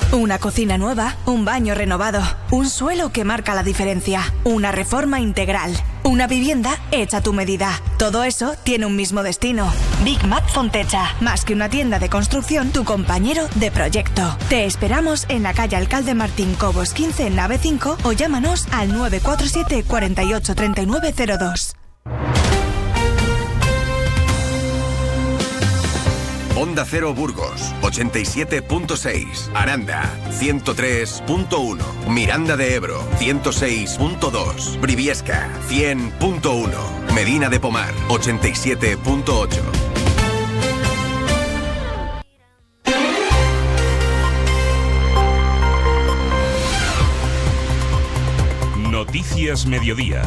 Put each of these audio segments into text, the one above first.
Una cocina nueva, un baño renovado, un suelo que marca la diferencia, una reforma integral, una vivienda hecha a tu medida. Todo eso tiene un mismo destino. Big Mat Fontecha, más que una tienda de construcción, tu compañero de proyecto. Te esperamos en la calle Alcalde Martín Cobos 15, nave 5, o llámanos al 947 48 39 02. Onda Cero Burgos, 87.6. Aranda, 103.1. Miranda de Ebro, 106.2. Briviesca, 100.1. Medina de Pomar, 87.8. Noticias Mediodía.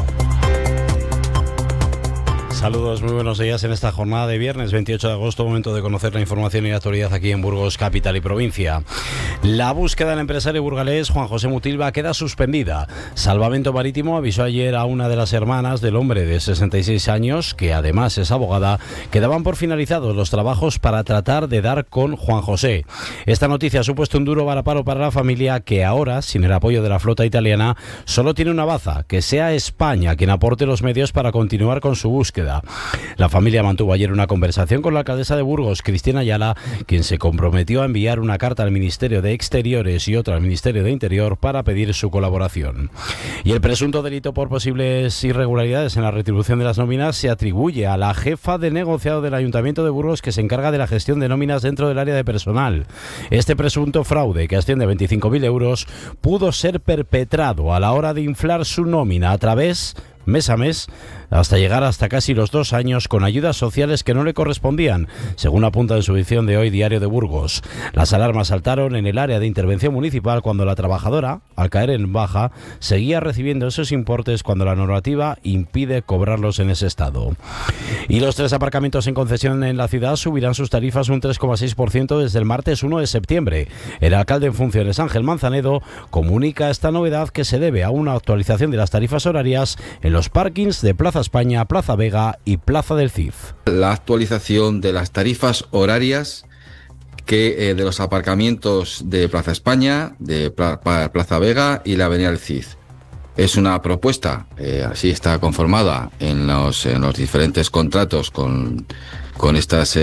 Saludos, muy buenos días en esta jornada de viernes 28 de agosto, momento de conocer la información y la actualidad aquí en Burgos, capital y provincia. La búsqueda del empresario burgalés Juan José Mutilva queda suspendida. Salvamento Marítimo avisó ayer a una de las hermanas del hombre de 66 años, que además es abogada, que daban por finalizados los trabajos para tratar de dar con Juan José. Esta noticia ha supuesto un duro varapalo para la familia, que ahora, sin el apoyo de la flota italiana, solo tiene una baza: que sea España quien aporte los medios para continuar con su búsqueda. La familia mantuvo ayer una conversación con la alcaldesa de Burgos, Cristina Ayala, quien se comprometió a enviar una carta al Ministerio de Exteriores y otra al Ministerio de Interior para pedir su colaboración. Y el presunto delito por posibles irregularidades en la retribución de las nóminas se atribuye a la jefa de negociado del Ayuntamiento de Burgos, que se encarga de la gestión de nóminas dentro del área de personal. Este presunto fraude, que asciende a 25.000 euros, pudo ser perpetrado a la hora de inflar su nómina a través, mes a mes, hasta llegar hasta casi los 2 años, con ayudas sociales que no le correspondían, según apunta en su edición de hoy Diario de Burgos. Las alarmas saltaron en el área de intervención municipal cuando la trabajadora, al caer en baja, seguía recibiendo esos importes cuando la normativa impide cobrarlos en ese estado. Y los 3 aparcamientos en concesión en la ciudad subirán sus tarifas un 3,6% desde el martes 1 de septiembre. El alcalde en funciones, Ángel Manzanedo, comunica esta novedad, que se debe a una actualización de las tarifas horarias en los parkings de Plaza España, Plaza Vega y Plaza del CIF. La actualización de las tarifas horarias de los aparcamientos de Plaza España, de Plaza Vega y la Avenida del CIF. Es una propuesta, así está conformada en los diferentes contratos con estos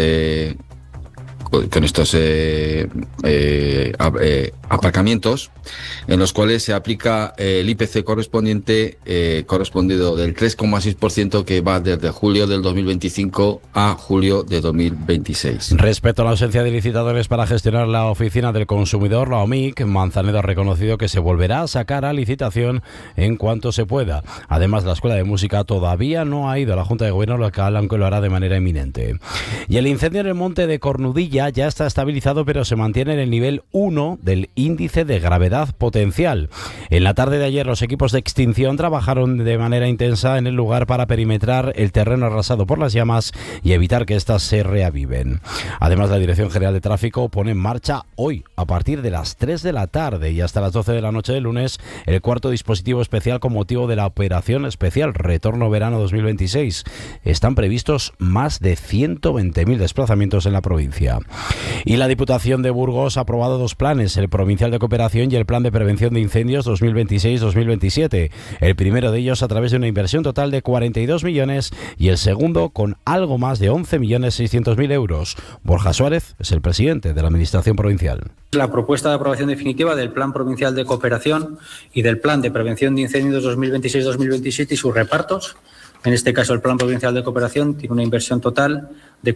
aparcamientos, en los cuales se aplica el IPC correspondido del 3,6%, que va desde julio del 2025 a julio de 2026. Respecto a la ausencia de licitadores para gestionar la Oficina del Consumidor, la OMIC, Manzanedo ha reconocido que se volverá a sacar a licitación en cuanto se pueda. Además, la Escuela de Música todavía no ha ido a la Junta de Gobierno local, aunque lo hará de manera inminente. Y el incendio en el monte de Cornudilla ya está estabilizado, pero se mantiene en el nivel 1 del índice de gravedad potencial. En la tarde de ayer, los equipos de extinción trabajaron de manera intensa en el lugar para perimetrar el terreno arrasado por las llamas y evitar que éstas se reaviven. Además, la Dirección General de Tráfico pone en marcha hoy, a partir de las 3 de la tarde y hasta las 12 de la noche del lunes, el 4º dispositivo especial con motivo de la Operación Especial Retorno Verano 2026. Están previstos más de 120.000 desplazamientos en la provincia. Y la Diputación de Burgos ha aprobado 2 planes, el provincial de cooperación y el plan de prevención de incendios 2026-2027. El primero de ellos a través de una inversión total de 42 millones y el segundo con algo más de 11.600.000 euros. Borja Suárez es el presidente de la Administración Provincial. La propuesta de aprobación definitiva del Plan Provincial de Cooperación y del Plan de Prevención de Incendios 2026-2027 y sus repartos. En este caso, el Plan Provincial de Cooperación tiene una inversión total de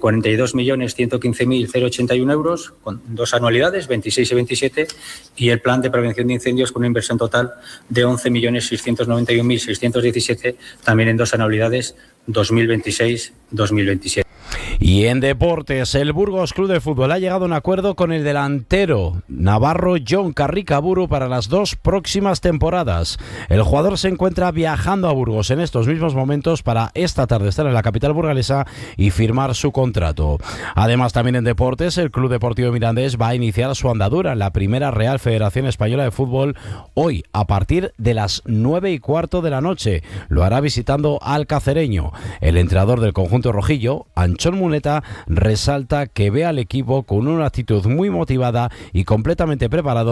42.115.081 euros, con 2 anualidades, 26 y 27, y el Plan de Prevención de Incendios con una inversión total de 11.691.617, también en 2 anualidades, 2026-2027. Y en deportes, el Burgos Club de Fútbol ha llegado a un acuerdo con el delantero navarro Jon Carricaburu para las 2 próximas temporadas. El jugador se encuentra viajando a Burgos en estos mismos momentos para esta tarde estar en la capital burgalesa y firmar su contrato. Además, también en deportes, el Club Deportivo Mirandés va a iniciar su andadura en la primera Real Federación Española de Fútbol hoy a partir de las 9:15 de la noche. Lo hará visitando al Cacereño. El entrenador del conjunto rojillo, Anchón Muneta, resalta que ve al equipo con una actitud muy motivada y completamente preparado